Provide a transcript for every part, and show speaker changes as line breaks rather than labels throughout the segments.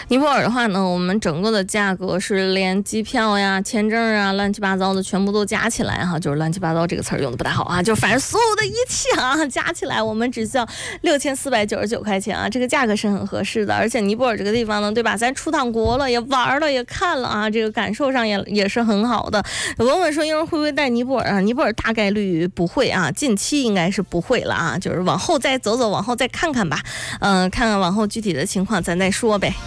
尼泊尔的话呢，我们整个的价格是连机票呀、签证啊、乱七八糟的全部都加起来哈，就是乱七八糟这个词儿用的不太好啊，就反正所有的一切啊加起来，我们只需要6499块钱啊，这个价格是很合适的。而且尼泊尔这个地方呢，对吧？咱出趟国了，也玩了，也看了啊，这个感受上也是很好的。有朋友问说，婴儿会不会带尼泊尔啊？尼泊尔大概率不会啊，近期应该是不会了啊，就是往后再走走，往后再看看吧。看看往后具体的情况，咱再说呗。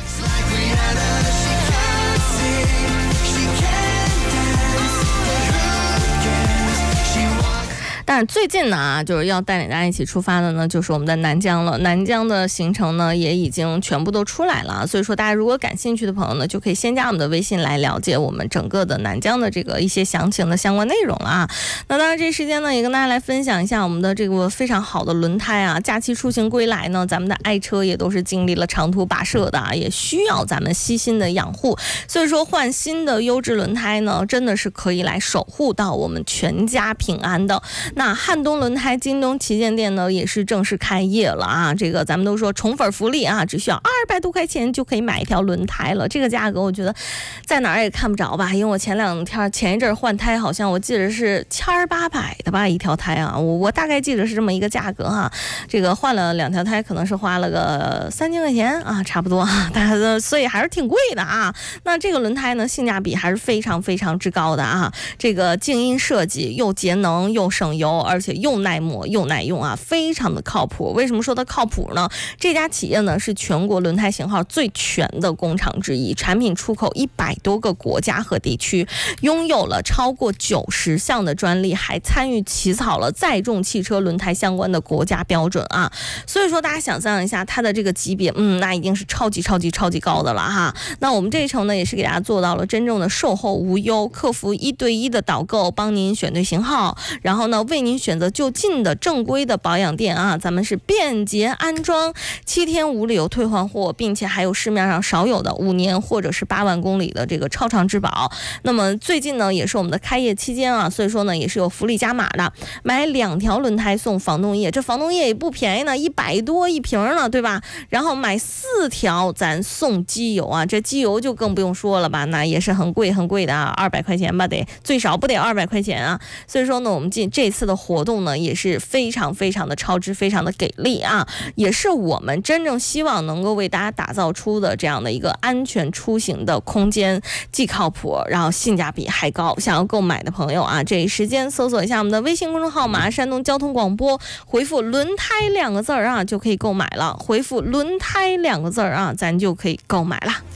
但是最近呢就是要带领大家一起出发的呢，就是我们的南疆了。南疆的行程呢也已经全部都出来了，所以说大家如果感兴趣的朋友呢，就可以先加我们的微信来了解我们整个的南疆的这个一些详情的相关内容了啊。那当然这时间呢，也跟大家来分享一下我们的这个非常好的轮胎啊。假期出行归来呢，咱们的爱车也都是经历了长途跋涉的啊，也需要咱们悉心的养护。所以说换新的优质轮胎呢，真的是可以来守护到我们全家平安的。那汉东轮胎京东旗舰店呢也是正式开业了啊！这个咱们都说宠粉福利啊，只需要200多块钱就可以买一条轮胎了。这个价格我觉得在哪儿也看不着吧，因为我前一阵换胎，好像我记得是1800的吧一条胎啊，我大概记得是这么一个价格哈。这个换了2条胎，可能是花了个3000块钱啊，差不多啊，所以还是挺贵的啊。那这个轮胎呢，性价比还是非常非常之高的啊。这个静音设计又节能又省油，而且又耐磨又耐用啊，非常的靠谱。为什么说它靠谱呢？这家企业呢是全国轮胎型号最全的工厂之一，产品出口100多个国家和地区，拥有了超过90项的专利，还参与起草了载重汽车轮胎相关的国家标准啊。所以说大家想象一下它的这个级别，那一定是超级高的了哈。那我们这一程呢也是给大家做到了真正的售后无忧，客服1对1的导购，帮您选对型号，然后呢为您选择就近的正规的保养店啊，咱们是便捷安装，7天无理由退换货，并且还有市面上少有的5年或者是8万公里的这个超长质保。那么最近呢也是我们的开业期间啊，所以说呢也是有福利加码的，买2条轮胎送防冻液，这防冻液也不便宜呢，100多一瓶呢，对吧？然后买4条咱送机油啊，这机油就更不用说了吧，那也是很贵的啊，200块钱吧，最少不得200块钱啊。所以说呢我们这次的活动呢也是非常的超值，非常的给力啊，也是我们真正希望能够为大家打造出的这样的一个安全出行的空间，既靠谱然后性价比还高。想要购买的朋友啊，这一时间搜索一下我们的微信公众号码山东交通广播，回复轮胎2个字啊就可以购买了，回复轮胎2个字啊咱就可以购买了。